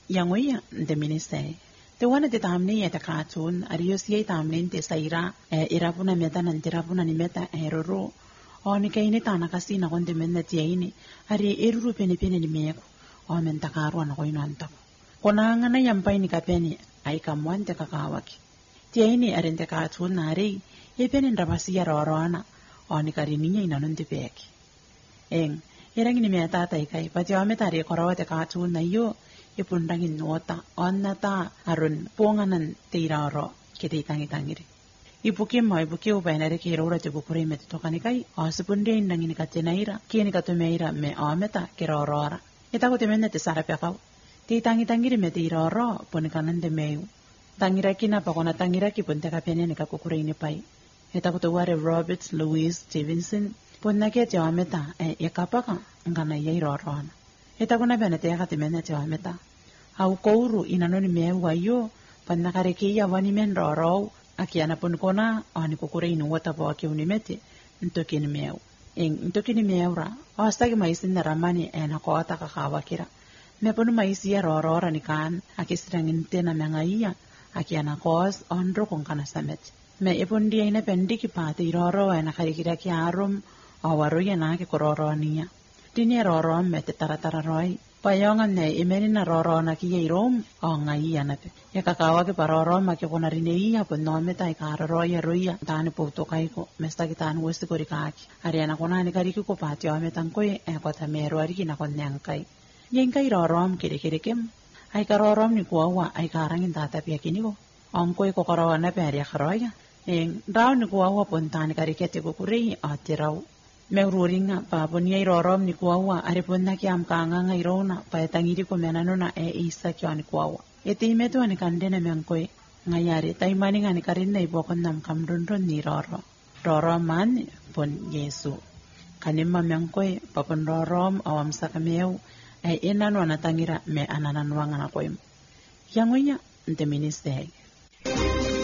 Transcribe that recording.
yangoya de minister te wana te tamne ya ta katun arios ye tamne te saira irapuna meta nan tirapuna ni meta eroro oni kaini tana kasina konde menna tiaini ari eruru pene ni meko o men takaru na koino antako konanga na yampai ni kapeni ai kamwante kakawaki tiaini arente katun nare e pene ndabasi ya rorona oni karininya inanonde peki eng erangini meta tai kai pati o meta re korawate katun na yo ipundangin nuota onnata arun ponganan teiraro kete tangiri ipuke ubainare ke rora te bukure met tokani kai asupunde indangini katenaira kieni katumeira me ameta ke rorora eta ko temenne te sara pekau te tangiri me teiraro ponikanan de meu tangira kina pakona tangira ki ponte kapene ne kakukure ini pai eta ko to ware Robert Louis Stevenson ponna ke te ameta yakapaka ngana yei rorona eta ko na bene te katemenne te ameta au kouru inanoni meu ayo pannakare ke ya wani men roro akiana pun kona ani kukure inu wata po aki unimete ntokini meu ntokini meura ostagi maisin na ramani ena ko ata kakawakira me pun maisi ya roro ni kan akisrangin tena mengaia akiana kos onro kon kana samet me ipun dia ina pendiki pate roro ena karikira ki arum awaro ya na ke kororo nia dini roro me te taratara roi payongan ne imeni na roro na ki irom o ngai anate ya kakawa ke paroro ma ke konari nei ya pon no meta ka roro ya roia tane poto kai ko mesta ki tan westi ko rikaki ariana kona ni kari ko pati o metan ko e ko ta mero ari ki na kon nyang kai yen kai roro am kire kem ai ka roro ni ko wa ai ka rangin tata pi kini ko on ko ko koro na pe ari khroya en daw ni ko wa pon tan kari ke te ko kurei atirau meururinga pa ponia irorom ni kuawa are ponna ki am kanga nga irona pa tangiri ko menano na isa ki ani kuawa eti meto ani kandena menkoi ngayare tai mani ngani karin nei bokon nam kam dondon ni roro man pon yesu kanimma menkoi pa pon rorom awam sakameu enano na tangira me ananan wanga na koim yangoya nte minister